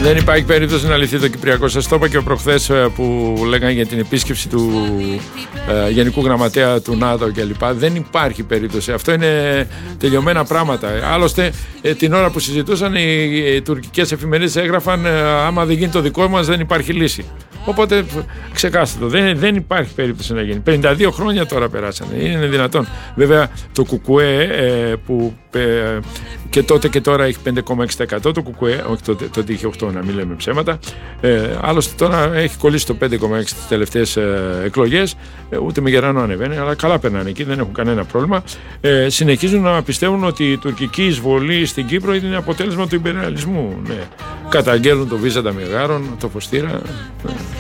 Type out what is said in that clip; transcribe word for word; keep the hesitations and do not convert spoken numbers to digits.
Δεν υπάρχει περίπτωση να λυθεί το Κυπριακό. Σας το είπα και προχθές που λέγανε για την επίσκεψη του ε, Γενικού Γραμματέα του ΝΑΤΟ κλπ. Δεν υπάρχει περίπτωση. Αυτό είναι τελειωμένα πράγματα. Άλλωστε, ε, την ώρα που συζητούσαν, οι, οι τουρκικές εφημερίδες έγραφαν ε, άμα δεν γίνει το δικό μας, δεν υπάρχει λύση. Οπότε ξεκάστε το. Δεν, δεν υπάρχει περίπτωση να γίνει. πενήντα δύο χρόνια τώρα περάσανε. Είναι δυνατόν. Βέβαια, το Κουκουέ ε, που ε, και τότε και τώρα έχει πέντε κόμμα έξι τοις εκατό, το Κουκουέ, όχι τότε, τότε είχε οκτώ, να μην λέμε ψέματα. Ε, άλλωστε τώρα έχει κολλήσει το πέντε κόμμα έξι τις τελευταίες ε, εκλογές. Ε, ούτε με γερανό ανεβαίνει, αλλά καλά περνάνε εκεί, δεν έχουν κανένα πρόβλημα. Ε, συνεχίζουν να πιστεύουν ότι η τουρκική εισβολή στην Κύπρο είναι αποτέλεσμα του υπεριαλισμού. Ναι. Καταγγέλνουν το Βίζαντα Μεγάρων, το Φωστήρα.